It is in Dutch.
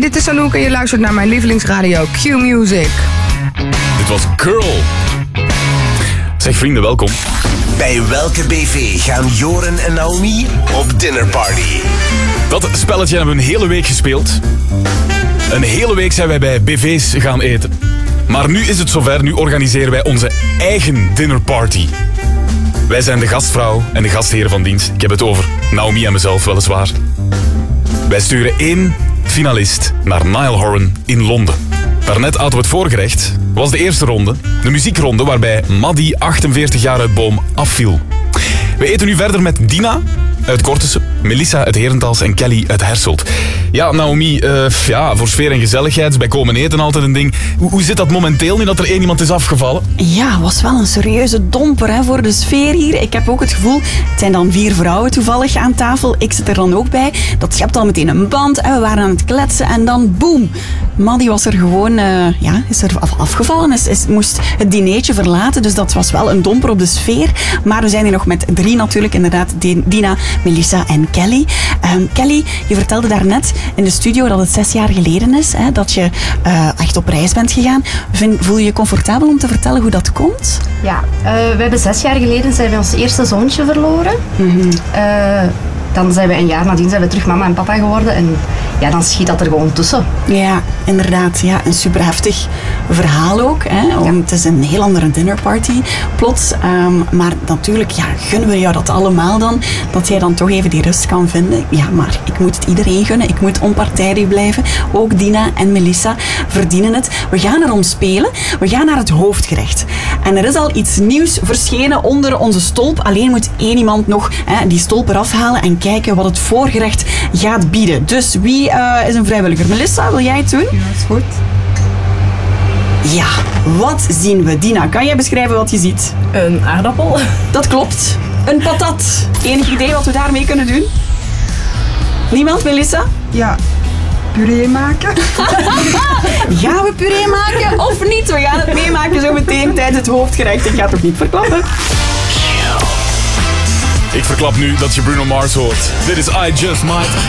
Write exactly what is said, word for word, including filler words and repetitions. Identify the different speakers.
Speaker 1: dit is Anouk en je luistert naar mijn lievelingsradio Q Music.
Speaker 2: Dit was Girl. Zeg vrienden, welkom.
Speaker 3: Bij welke B V gaan Joren en Naomi op dinnerparty?
Speaker 2: Dat spelletje hebben we een hele week gespeeld. Een hele week zijn wij bij B V's gaan eten. Maar nu is het zover, nu organiseren wij onze eigen dinnerparty. Wij zijn de gastvrouw en de gastheren van dienst. Ik heb het over Naomi en mezelf weliswaar. Wij sturen één finalist naar Niall Horan in Londen. Daarnet aten we het voorgerecht. Was de eerste ronde, de muziekronde, waarbij Maddy achtenveertig jaar uit Boom afviel. We eten nu verder met Dina uit Kortense, Melissa uit Herentals en Kelly uit Herselt. Ja, Naomi, uh, ja, voor sfeer en gezelligheid, bij komen eten altijd een ding. Hoe, hoe zit dat momenteel nu dat er één iemand is afgevallen?
Speaker 4: Ja, was wel een serieuze domper hè, voor de sfeer hier. Ik heb ook het gevoel, het zijn dan vier vrouwen toevallig aan tafel. Ik zit er dan ook bij. Dat schept al meteen een band en we waren aan het kletsen en dan boem. Maddy was er gewoon, uh, ja, is er afgevallen, is, is, moest het dinertje verlaten. Dus dat was wel een domper op de sfeer. Maar we zijn hier nog met drie natuurlijk, inderdaad, Dina, Melissa en Kelly. Um, Kelly, je vertelde daarnet in de studio dat het zes jaar geleden is hè, dat je uh, echt op reis bent gegaan. Vind, voel je je comfortabel om te vertellen hoe dat komt?
Speaker 5: Ja, uh, we hebben zes jaar geleden zijn we ons eerste zoontje verloren. Mm-hmm. Uh, dan zijn we een jaar nadien zijn we terug mama en papa geworden en ja, dan schiet dat er gewoon tussen.
Speaker 4: Ja, inderdaad. Ja, een super heftig verhaal ook. Hè? Ja. Het is een heel andere dinnerparty plots. Um, maar natuurlijk ja, gunnen we jou dat allemaal dan. Dat jij dan toch even die rust kan vinden. Ja, maar ik moet het iedereen gunnen. Ik moet onpartijdig blijven. Ook Dina en Melissa verdienen het. We gaan erom spelen. We gaan naar het hoofdgerecht. En er is al iets nieuws verschenen onder onze stolp. Alleen moet één iemand nog hè, die stolp eraf halen en kijken wat het voorgerecht gaat bieden. Dus wie uh, is een vrijwilliger? Melissa, wil jij het doen?
Speaker 5: Ja, dat is goed.
Speaker 4: Ja, wat zien we? Dina, kan jij beschrijven wat je ziet?
Speaker 6: Een aardappel.
Speaker 4: Dat klopt. Een patat. Enig idee wat we daarmee kunnen doen? Niemand, Melissa?
Speaker 1: Ja, puree maken.
Speaker 4: Gaan we puree maken of niet? We gaan het meemaken zo meteen tijdens het hoofdgerecht. Ik ga het ook niet verklappen.
Speaker 2: Ik verklap nu dat je Bruno Mars hoort. Dit is I Just Might.